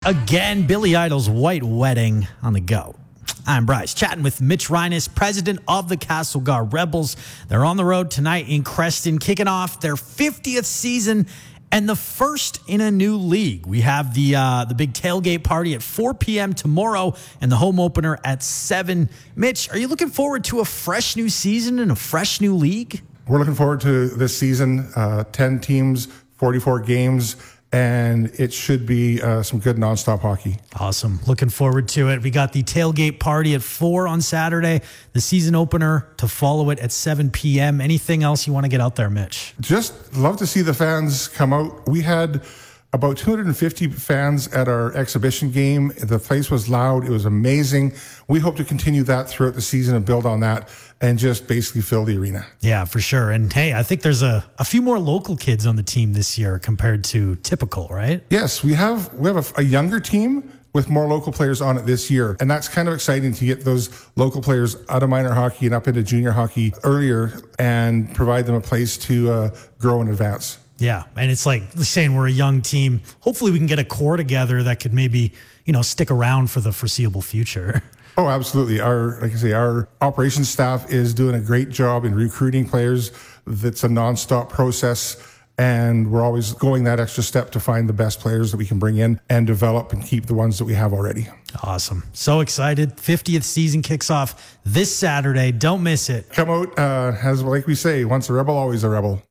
again. Billy Idol's White Wedding on the go. I'm Bryce, chatting with Mitch Reines, president of the Castlegar Rebels. They're on the road tonight in Creston, kicking off their 50th season and the first in a new league. We have the big tailgate party at 4 p.m. tomorrow and the home opener at 7. Mitch, are you looking forward to a fresh new season and a fresh new league? We're looking forward to this season, 10 teams, 44 games, and it should be some good nonstop hockey. Awesome. Looking forward to it. We got the tailgate party at 4 on Saturday, the season opener to follow it at 7 p.m. Anything else you want to get out there, Mitch? Just love to see the fans come out. We had about 250 fans at our exhibition game. The place was loud. It was amazing. We hope to continue that throughout the season and build on that and just basically fill the arena. Yeah, for sure. And hey, I think there's a few more local kids on the team this year compared to typical, right? Yes, we have a younger team with more local players on it this year. And that's kind of exciting to get those local players out of minor hockey and up into junior hockey earlier and provide them a place to grow and advance. Yeah, and it's like saying we're a young team. Hopefully we can get a core together that could maybe, stick around for the foreseeable future. Oh, absolutely. Our operations staff is doing a great job in recruiting players. That's a nonstop process, and we're always going that extra step to find the best players that we can bring in and develop and keep the ones that we have already. Awesome. So excited. 50th season kicks off this Saturday. Don't miss it. Come out, as like we say, once a rebel, always a rebel.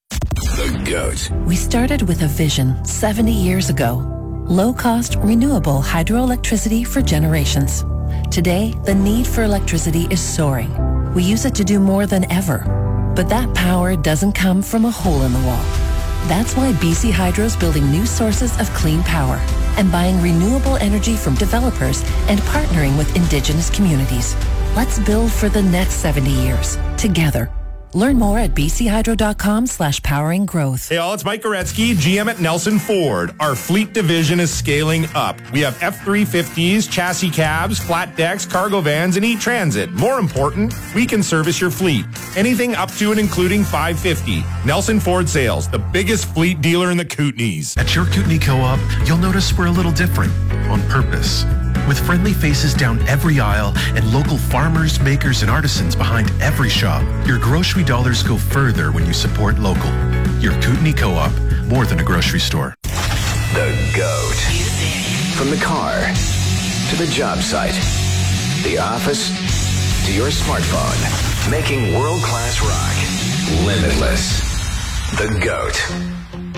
The GOAT. We started with a vision 70 years ago. Low-cost, renewable hydroelectricity for generations. Today, the need for electricity is soaring. We use it to do more than ever. But that power doesn't come from a hole in the wall. That's why BC Hydro's building new sources of clean power and buying renewable energy from developers and partnering with Indigenous communities. Let's build for the next 70 years, together. Learn more at bchydro.com/powering growth. Hey all, it's Mike Goretzky, GM at Nelson Ford. Our fleet division is scaling up. We have F-350s, chassis cabs, flat decks, cargo vans, and E-Transit. More important, we can service your fleet. Anything up to and including 550. Nelson Ford Sales, the biggest fleet dealer in the Kootenays. At your Kootenay Co-op, you'll notice we're a little different, on purpose. With friendly faces down every aisle and local farmers, makers, and artisans behind every shop, your grocery dollars go further when you support local. Your Kootenay Co-op, more than a grocery store. The GOAT. From the car to the job site, the office to your smartphone, making world-class rock limitless. The GOAT.